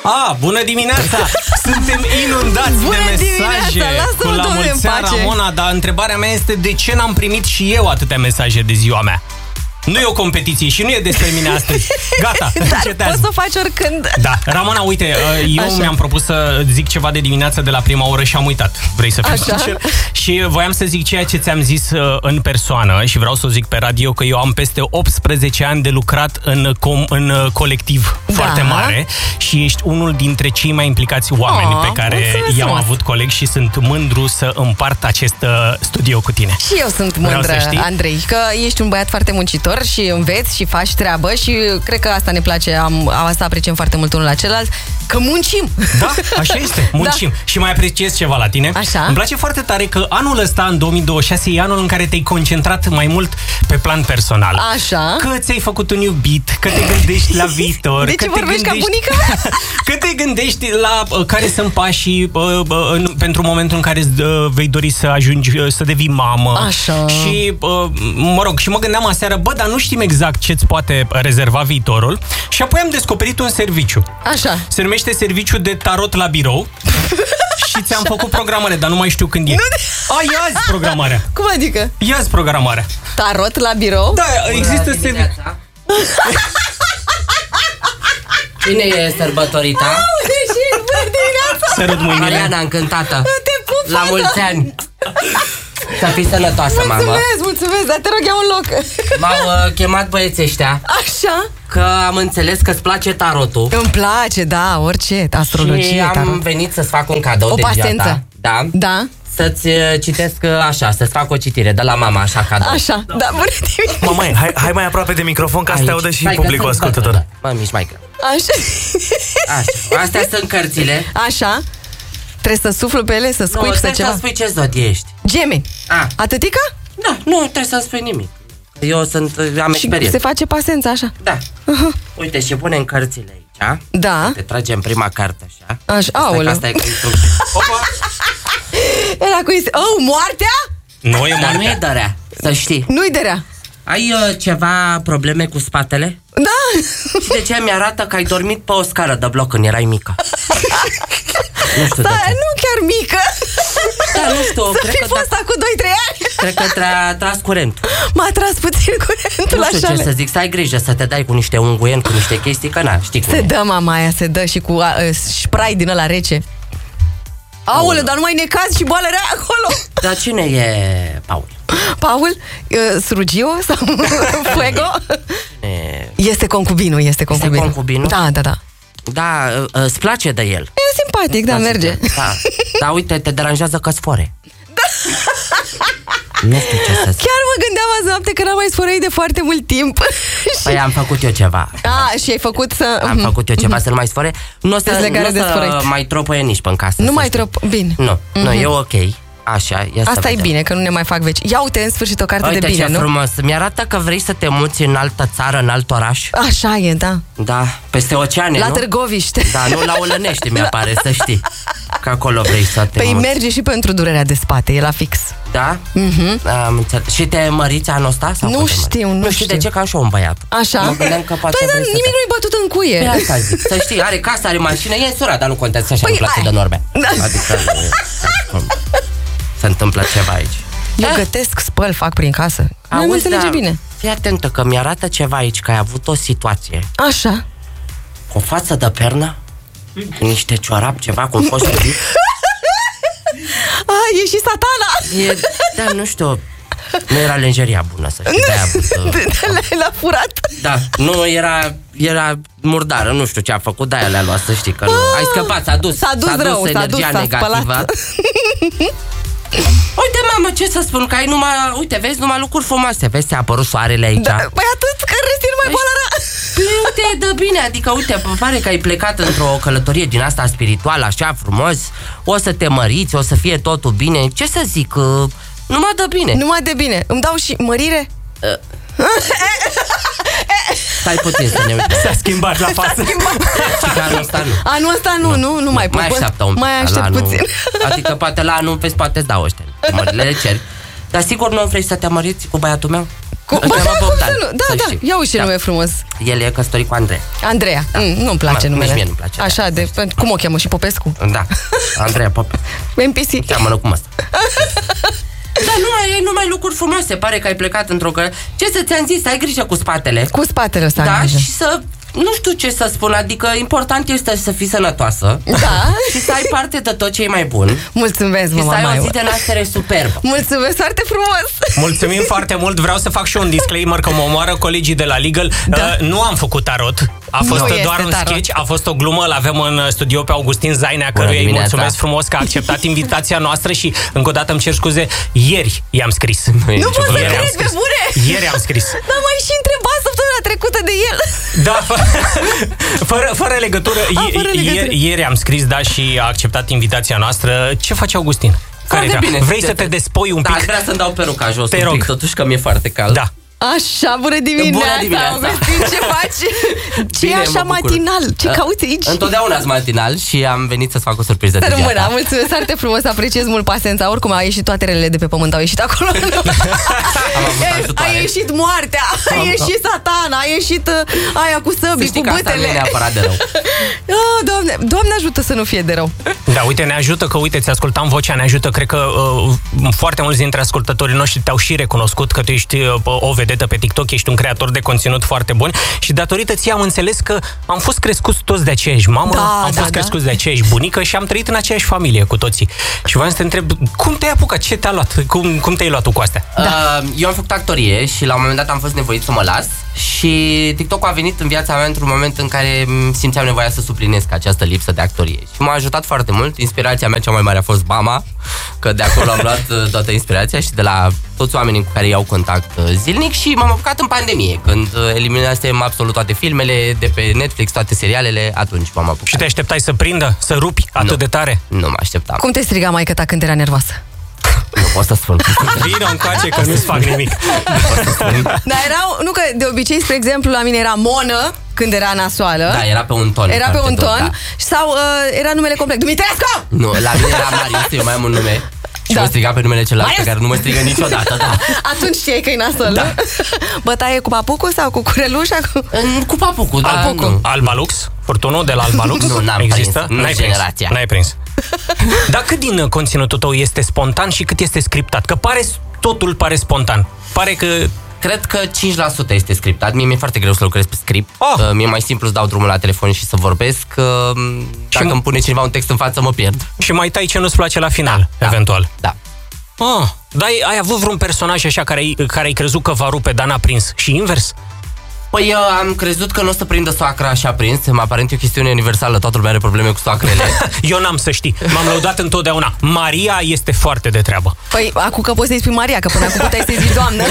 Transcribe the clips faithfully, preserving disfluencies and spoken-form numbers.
A, bună dimineața! Suntem inundați bună de mesaje cu la mulți ani, Ramona, dar întrebarea mea este de ce n-am primit și eu atâtea mesaje de ziua mea? Nu e o competiție și nu e despre mine astăzi. Gata, dar încetează. Poți să o faci oricând. Da, Ramona, uite, eu Așa. mi-am propus să zic ceva de dimineață de la prima oră și am uitat. Vrei să fiu sincer? Și voiam să zic ceea ce ți-am zis în persoană și vreau să o zic pe radio, că eu am peste optsprezece ani de lucrat în, com, în colectiv da. foarte mare și ești unul dintre cei mai implicați oameni oh, pe care i-am avut coleg și sunt mândru să împart acest studio cu tine. Și eu sunt mândră, Andrei, că ești un băiat foarte muncitor și înveți și faci treabă și cred că asta ne place, am, asta apreciem foarte mult unul la celălalt, că muncim. Da, așa este, muncim. Da. Și mai apreciez ceva la tine. Așa? Îmi place foarte tare că anul ăsta, în două mii douăzeci și șase, e anul în care te-ai concentrat mai mult pe plan personal. Așa? Că ți-ai făcut un iubit, că te gândești la viitor. De că ce te vorbești gândești, ca bunica? Că te gândești la uh, care sunt pașii uh, uh, pentru momentul în care uh, vei dori să ajungi uh, să devii mamă. Așa. Și, uh, mă rog, și mă gândeam aseară, bă, dar nu știm exact ce-ți poate rezerva viitorul. Și apoi am descoperit un serviciu. Așa. Se numește serviciu de tarot la birou. Și ți-am făcut programare, dar nu mai știu când e. A, ia-zi programarea. Cum adică? Ia-zi programarea. Tarot la birou? Da, există serviciu. Cine e sărbătorita? Aude, și bună dimineața! Sărut mâinile. Mariana, încântată. Te pup, la mulți ani. Să fii sănătoasă, mulțumesc, mamă. Mulțumesc, mulțumesc, dar te rog, ia un loc. M-au uh, chemat băieții ăștia. Așa? Că am înțeles că îți place tarotul. Îmi place, da, orice, astrologie, și am tarot. venit să-ți fac un cadou o de ziua ta. Da. Da. Să-ți citesc așa, să-ți fac o citire de la mama, așa, cadou. Așa, da, bună dimineața. Mamaie, hai, hai mai aproape de microfon ca să te audă și Stai, publicul ascultător. Mă, mici mai greu. Așa. Așa. Astea sunt cărțile. Așa. Trebuie să suflu pe ele, să scuip, nu, să ceva. Nu, trebuie să spui ce zodie ești. Gemeni. A. Atâtica? Da, nu trebuie să spui nimic. Eu sunt, am și experiență. se face pasența, așa? Da. Uh-huh. Uite, și punem cărțile aici. Da. Te tragem prima carte, așa. Așa, aoleu. Asta e cu instrucție. Opa! Era cu instrucție. Oh, moartea? Nu e moartea. Dar nu e dărea, să știi. Nu-i dărea. Ai uh, ceva probleme cu spatele? Da. Și de ce mi-arată că ai dormit pe o scară de bloc când erai mică? Nu știu. Stai, nu chiar mică. Da, nu știu. Să cred fi că fost da, acum doi trei ani. Cred că te-a tras curentul. M-a tras puțin curentul. Nu știu așa ce să zic, să ai grijă să te dai cu niște unguien, cu niște chestii, că na, știi cum se e. dă, mama aia, se dă și cu uh, spray din ăla rece. Aoleu, dar nu mai necazi și boală rea acolo. Dar cine e Paul? Paul? Uh, Surugio sau Fuego? E... Este concubinul, este concubinul. Este concubinul? Da, da, da. Da, îți place de el. E simpatic, da, merge. Da, da, uite, te deranjează că sfore. Da. Nu știu ce să zic. Chiar mă gândeam azi noapte că n-am mai sfărăit de foarte mult timp. Păi am făcut eu ceva. A, și ai făcut să... Am făcut eu ceva să nu mai sfore. Nu o să, nu să mai tropăie nici pe în casă. Nu mai trop... Bine. Nu, mm-hmm. nu, e ok. Așa, ia asta să e bine, că nu ne mai fac veci. Ia uite, în sfârșit, o carte uite de bine, ce nu? frumos. Mi-arată că vrei să te muți în altă țară, în alt oraș. Așa e, da. Da, peste oceane, la nu? La Târgoviște. Da, nu, la Olănești mi-apare, să știi. Că acolo vrei să te Păi muți. merge și pentru durerea de spate, e la fix. Da? Mm-hmm. Am înțeles. Și te măriți anul ăsta? Sau nu știu, nu, nu știu. de ce, ca și un băiat. Așa? Mă gândeam că poate păi, dar nimic te... nu-i bătut în cuie. Păi asta zic, să știi, are casă, are mașină, e sura, dar nu contează, așa, păi, nu place ai. de norme. Da. Adică se întâmplă ceva aici. Eu da. gătesc, spăl, fac prin casă. Nu mă înțelege da, bine. Fii atentă că mi-arată ceva aici, că ai avut o situație. Așa. Cu o față de pernă, cu niște ciorap, ceva, cu un fost iubit. A, e și satana. E, da, nu știu. Nu era lenjeria bună, să știi. De-aia avut, uh, l-a furat. Da, nu era, era murdară, nu știu ce a făcut, de-aia le-a luat, să știi că nu. Ai scăpat, s-a dus. S-a dus s-a rău, dus s-a energia dus, s-a negativă. spălat. Uite, mamă, ce să spun, că ai numai, uite, vezi numai lucruri frumoase. Vezi, ți-a apărut soarele aici. Da, păi atât, că restul nu mai Ești... boală rea. Păi, uite, dă bine, adică, uite, pare că ai plecat într-o călătorie din asta spirituală, așa, frumos. O să te măriți, o să fie totul bine. Ce să zic, uh, numai dă bine. Numai de bine. Îmi dau și mărire? Uh. Stai puțin să ne uităm. S-a schimbat la față. Și că anul ăsta nu. Anul ăsta nu, nu, nu, nu mai pot. Mai așteaptă un pic. Mai aștept puțin. Adică poate la anul, vezi, poate îți dau ăștia. Mările le ceri. Dar sigur nu vrei să te măriți cu băiatul meu? Cu... Îl cheamă Bogdan. Da, da, ia uite ce da. nume frumos. El e căsătorit cu Andreea. Andreea, da. mm, nu-mi place Ma, numele. Nici mie nu-mi place. Așa, de, cum o cheamă? Și Popescu? Da, Andreea Popescu. M P C. Cheamă-l cum ăsta. Dar nu mai ai numai lucruri frumoase. Pare că ai plecat într-o căr... Ce să ți-am zis? Ai grijă cu spatele. Cu spatele ăsta. Da, și să... Nu știu ce să spun, adică important este să fii sănătoasă. Da. Și să ai parte de tot ce e mai bun. Mulțumesc, mama. Și să ai Maiu. o zi de naștere superbă. Mulțumesc foarte frumos. Mulțumim foarte mult. Vreau să fac și un disclaimer că mă omoară colegii de la Legal. Da. Uh, nu am făcut tarot. A fost Nu doar un tarot. sketch, a fost o glumă. Îl avem în studio pe Augustin Zainea, căruia îi mulțumesc frumos că a acceptat invitația noastră și încă o dată îmi cer scuze. Ieri i-am scris. Nu, nu pot să Ieri am cred, scris. pe bune. Ieri am scris. Dar mai și întrebat săptămâna trecută de el. Da, fără, fără, fără legătură. A, fără legătură. Ieri, ieri am scris, da, și a acceptat invitația noastră. Ce face Augustin? Care bine. Vrei să te despoi un pic? Da, vreau să-mi dau peruca jos Te un rog. pic, totuși că mi-e foarte cald. Da. Așa, bună dimineața, Bună dimineața. Augustin, ce faci? Ce Bine, e așa mă bucur. matinal? Ce Uh, cauți aici? Întotdeauna sunt matinal și am venit să-ți fac o surpriză de Rămână, ziua ta. mulțumesc foarte frumos, apreciez mult pasența. Oricum, a ieșit toate relele de pe pământ, au ieșit acolo. Am avut a ajutoare. ieșit moartea, a ieșit satana, a ieșit uh, aia cu Să săbii, știi cu că asta nu e bâtele. neapărat de rău. Oh, Doamne, Doamne ajută să nu fie de rău. Da, uite, ne ajută că, uite, ți ascultam vocea, ne ajută, cred că uh, foarte mulți dintre ascultătorii noștri te-au și recunoscut, că tu ești uh, o vedetă pe TikTok, ești un creator de conținut foarte bun și datorită ție am înțeles că am fost crescuți toți de aceeași mamă, Da, am da, fost da. crescuți de aceeași bunică și am trăit în aceeași familie cu toții. Și vreau să te întreb, cum te-ai apucat? Ce te-a luat? Cum, cum te-ai luat tu cu astea? Da. Uh, eu am făcut actorie și la un moment dat am fost nevoit să mă las și TikTok-ul a venit în viața mea într-un moment în care simțeam nevoia să suplinesc această lipsă de actorie. Și m-a ajutat foarte mult. Inspirația mea cea mai mare a fost mama, că de acolo am luat uh, toată inspirația și de la toți oamenii cu care iau contact uh, zilnic și m-am apucat în pandemie, când uh, eliminasem absolut toate filmele de pe Netflix, toate serialele, atunci m-am apucat. Și te așteptai să prindă? Să rupi atât Nu. de tare? Nu mă așteptam. Cum te striga maică ta când era nervoasă? Nu pot să spun. Vino încoace că nu-ți fac nimic. Dar erau, nu că de obicei, spre exemplu, la mine era Monă, când era nasoală. Da, era pe un ton. Era pe foarte un tot, ton. da. Sau uh, era numele complet. Dumitrescu! Nu, la mine era Marius, eu mai am un nume. Și Da. mă striga pe numele celălalt pe Marius! care nu mă strigă niciodată, da. Atunci știai că e nasol, Da. nu? Bătaie cu papucul sau cu curelușa? Cu... În, cu papucul, da. Papucul. Nu. Albalux? Furtunul de la Albalux? Nu, n-am Există? prins. Nu N-ai generația. Prins. N-ai prins. Dar cât din conținutul tău este spontan și cât este scriptat? Că pare, totul pare spontan. Pare că... Cred că cinci la sută este scriptat. Mie mi-e foarte greu să lucrez pe script. Oh. Uh, mie e mai simplu să dau drumul la telefon și să vorbesc. Uh, dacă m- îmi pune cineva un text în față, mă pierd. Și mai tai ce nu-ți place la final, Da, eventual. Da. Oh, dar ai, ai avut vreun personaj așa care ai, care ai crezut că va rupe, dar n-a prins? Și invers? Păi eu am crezut că nu o să prindă soacra și a prins. Aparent e o chestiune universală. Toată lumea are probleme cu soacrele. Eu n-am să știi. M-am lăudat întotdeauna. Maria este foarte de treabă. Păi, acum că poți să-i spui Maria, că până acum puteai să-i zici doamnă.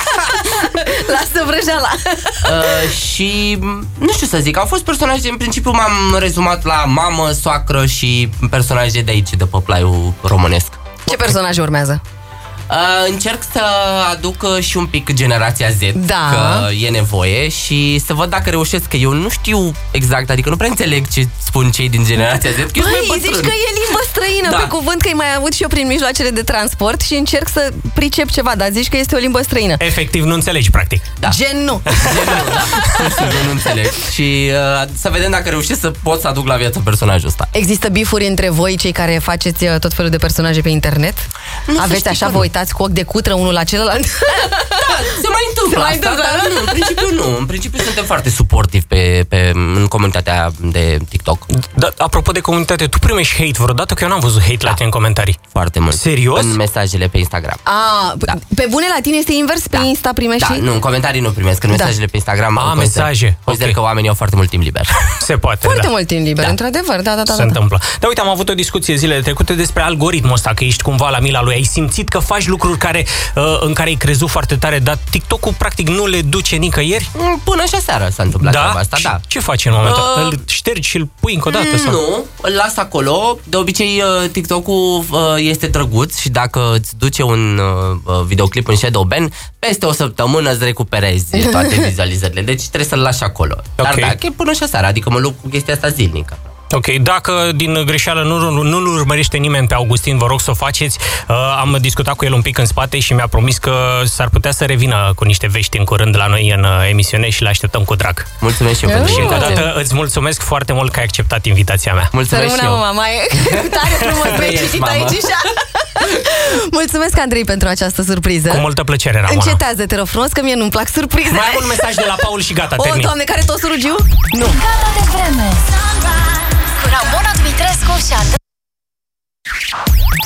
Lasă vrăjeala. uh, și nu știu să zic, au fost personaje, în principiu m-am rezumat la mamă, soacră și personaje de aici, de pe plaiul românesc. Ce personaje urmează? Uh, încerc să aduc uh, și un pic generația Z, Da. că e nevoie și să văd dacă reușesc, că eu nu știu exact, adică nu prea înțeleg ce spun cei din generația Z, că eu sunt mai Băi, zici bătrân. că e limbă străină, Da. pe cuvânt, că mai avut și eu prin mijloacele de transport și încerc să pricep ceva, dar zici că este o limbă străină. Efectiv, nu înțelegi, practic. Da. Gen nu. Gen nu, da. Nu știu, eu nu înțeleg. Și uh, să vedem dacă reușesc să pot să aduc la viață personajul ăsta. Există bifuri între voi, cei care faceți uh, tot felul de personaje pe internet? Nu, să Aveți știi așa, că vă nu. uitați cu ochi de cutră unul la celălalt? Da, se mai întâmplă Se mai asta, întâmplă, dar nu? nu, în principiu nu. În principiu suntem foarte suportivi pe, pe, în comunitatea de TikTok. Dar, apropo de comunitate, tu primești hate vreodată? Că eu n-am văzut hate la tine în comentarii. Foarte mult. Serios? În mesajele pe Instagram. A, Da. pe bune la tine este invers, pe Da. Insta primești? Da, nu, în comentarii nu primesc, în Da. mesajele pe Instagram. A, consider- mesaje, Consider ok. că oamenii au foarte mult timp liber. Se poate, Foarte da. mult timp liber, Da. într-adevăr, da, da, da. Se da. întâmplă. Dar uite, am avut o discuție zilele trecute despre algoritmul ăsta, că ești cumva la mila lui. Ai simțit că faci lucruri care, uh, în care ai crezut foarte tare, dar TikTok-ul practic nu le duce nicăieri? Până și aseară s-a întâmplat treaba asta, Și da. ce faci în momentul ăsta? Uh, Îl ștergi și îl pui încă o dată? Sau? Nu, îl las acolo. De obicei, uh, TikTok-ul uh, este drăguț și dacă îți duce un uh, videoclip în shadow ban, peste o săptămână îți recuperezi toate vizualizările. Deci trebuie să-l lași acolo. Dar Ok. da, e până și aseară, adică mă lupt cu chestia asta zilnică. Ok, dacă din greșeală nu, nu-l urmărește nimeni pe Augustin, vă rog să o faceți. Uh, am discutat cu el un pic în spate și mi-a promis că s-ar putea să revină cu niște vești în curând la noi în uh, emisiune și le așteptăm cu drag. Mulțumesc și eu pentru Și încă o dată îți mulțumesc foarte mult că ai acceptat invitația mea. Mulțumesc și eu. Mama, mai tare frumos vei citit aici și mulțumesc, Andrei, pentru această surpriză. Cu multă plăcere, Ramona. Încetează, te rog frumos, că mie nu-mi plac surprizele. Mai am un mesaj de la Paul și gata, o, termin. Doamne, care tot surugiu? Nu. Gata de vreme.